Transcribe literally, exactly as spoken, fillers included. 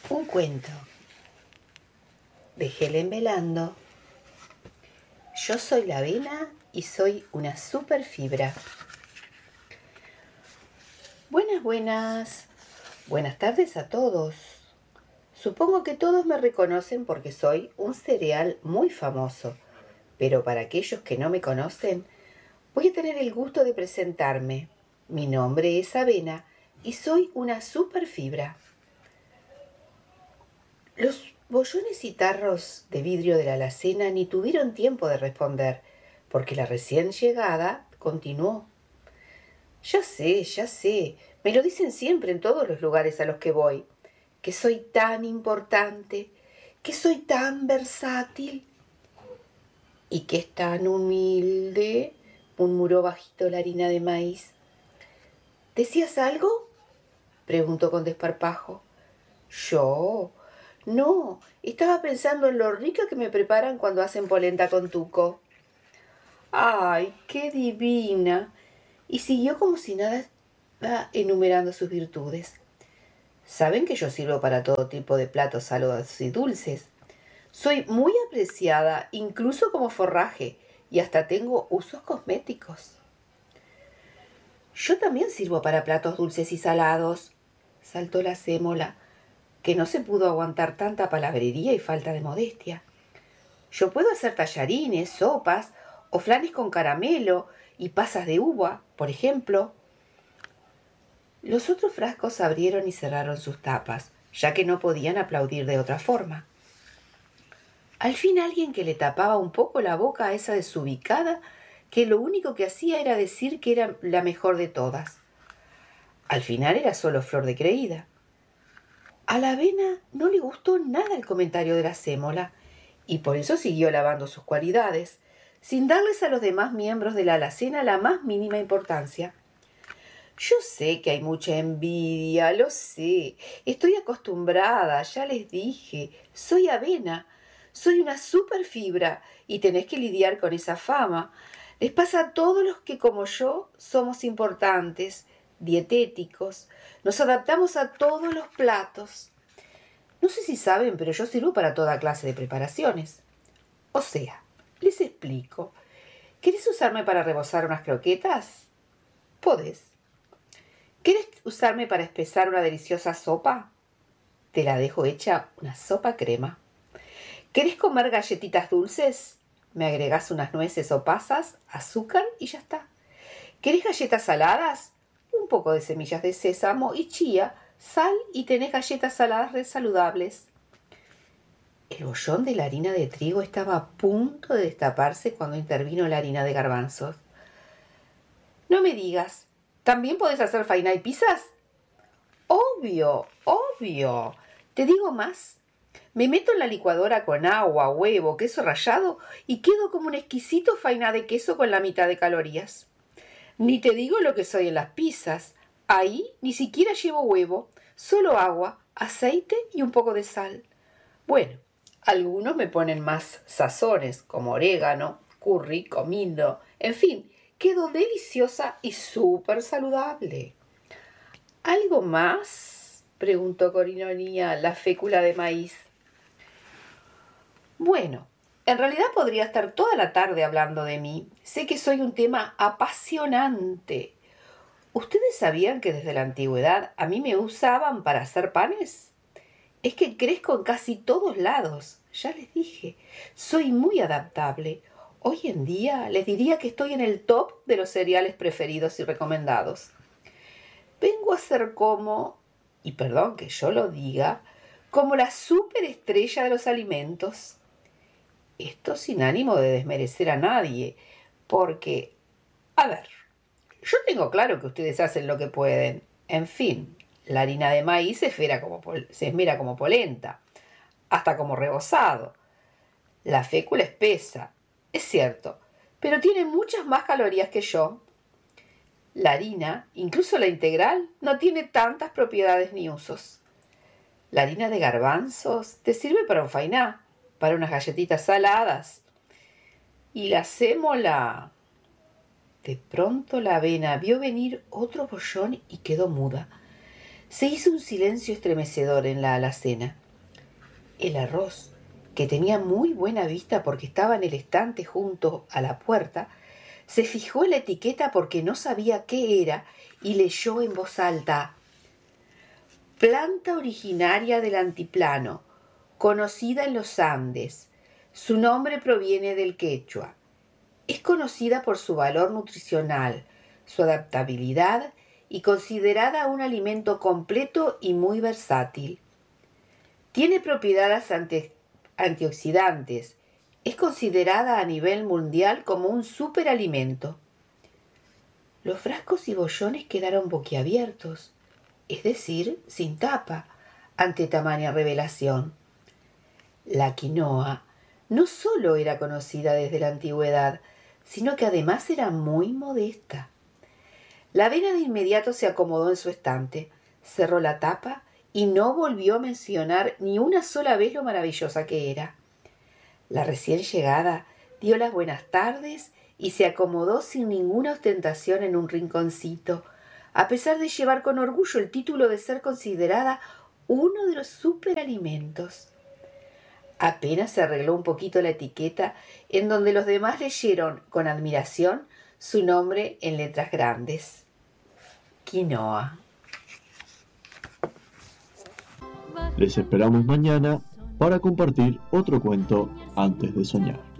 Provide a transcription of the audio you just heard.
Un cuento de Helen Velando. Yo soy la avena y soy una super fibra. Buenas, buenas. Buenas tardes a todos. Supongo que todos me reconocen porque soy un cereal muy famoso. Pero para aquellos que no me conocen, voy a tener el gusto de presentarme. Mi nombre es Avena y soy una super fibra. Los bollones y tarros de vidrio de la alacena ni tuvieron tiempo de responder, porque la recién llegada continuó. Ya sé, ya sé, me lo dicen siempre en todos los lugares a los que voy, que soy tan importante, que soy tan versátil y que es tan humilde, murmuró bajito la harina de maíz. ¿Decías algo?, preguntó con desparpajo. Yo... No, estaba pensando en lo rica que me preparan cuando hacen polenta con tuco. ¡Ay, qué divina! Y siguió como si nada, enumerando sus virtudes. Saben que yo sirvo para todo tipo de platos salados y dulces. Soy muy apreciada, incluso como forraje, y hasta tengo usos cosméticos. Yo también sirvo para platos dulces y salados, saltó la sémola, que no se pudo aguantar tanta palabrería y falta de modestia. Yo puedo hacer tallarines, sopas, o flanes con caramelo y pasas de uva, por ejemplo. Los otros frascos abrieron y cerraron sus tapas, ya que no podían aplaudir de otra forma. Al fin alguien que le tapaba un poco la boca a esa desubicada, que lo único que hacía era decir que era la mejor de todas. Al final era solo flor de creída. A la avena no le gustó nada el comentario de la sémola, y por eso siguió alabando sus cualidades, sin darles a los demás miembros de la alacena la más mínima importancia. Yo sé que hay mucha envidia, lo sé, estoy acostumbrada, ya les dije, soy avena, soy una super fibra y tenés que lidiar con esa fama. Les pasa a todos los que como yo somos importantes, dietéticos, nos adaptamos a todos los platos. No sé si saben, pero yo sirvo para toda clase de preparaciones. O sea, les explico. ¿Querés usarme para rebozar unas croquetas? Podés. ¿Querés usarme para espesar una deliciosa sopa? Te la dejo hecha una sopa crema. ¿Querés comer galletitas dulces? Me agregás unas nueces o pasas, azúcar y ya está. ¿Querés galletas saladas? Un poco de semillas de sésamo y chía, sal y tenés galletas saladas re saludables. El bollón de la harina de trigo estaba a punto de destaparse cuando intervino la harina de garbanzos. No me digas, ¿también podés hacer faina y pizzas? Obvio, obvio. Te digo más. Me meto en la licuadora con agua, huevo, queso rallado y quedo como un exquisito faina de queso con la mitad de calorías. Ni te digo lo que soy en las pizzas. Ahí ni siquiera llevo huevo, solo agua, aceite y un poco de sal. Bueno, algunos me ponen más sazones, como orégano, curry, comino, en fin, quedó deliciosa y súper saludable. ¿Algo más?, preguntó con ironía la fécula de maíz. Bueno, en realidad podría estar toda la tarde hablando de mí. Sé que soy un tema apasionante. ¿Ustedes sabían que desde la antigüedad a mí me usaban para hacer panes? Es que crezco en casi todos lados. Ya les dije, soy muy adaptable. Hoy en día les diría que estoy en el top de los cereales preferidos y recomendados. Vengo a ser como, y perdón que yo lo diga, como la superestrella de los alimentos. Esto sin ánimo de desmerecer a nadie, porque, a ver, yo tengo claro que ustedes hacen lo que pueden. En fin, la harina de maíz se esmera como, pol- se esmera como polenta, hasta como rebozado. La fécula espesa, es cierto, pero tiene muchas más calorías que yo. La harina, incluso la integral, no tiene tantas propiedades ni usos. La harina de garbanzos te sirve para un fainá, para unas galletitas saladas. Y la sémola... De pronto la avena vio venir otro bollón y quedó muda. Se hizo un silencio estremecedor en la alacena. El arroz, que tenía muy buena vista porque estaba en el estante junto a la puerta, se fijó en la etiqueta porque no sabía qué era y leyó en voz alta: planta originaria del altiplano, conocida en los Andes. Su nombre proviene del quechua. Es conocida por su valor nutricional, su adaptabilidad y considerada un alimento completo y muy versátil. Tiene propiedades anti- antioxidantes. Es considerada a nivel mundial como un superalimento. Los frascos y bollones quedaron boquiabiertos, es decir, sin tapa, ante tamaña revelación. La quinoa no sólo era conocida desde la antigüedad, sino que además era muy modesta. La avena de inmediato se acomodó en su estante, cerró la tapa y no volvió a mencionar ni una sola vez lo maravillosa que era. La recién llegada dio las buenas tardes y se acomodó sin ninguna ostentación en un rinconcito, a pesar de llevar con orgullo el título de ser considerada uno de los superalimentos. Apenas se arregló un poquito la etiqueta, en donde los demás leyeron con admiración su nombre en letras grandes: quinoa. Les esperamos mañana para compartir otro cuento antes de soñar.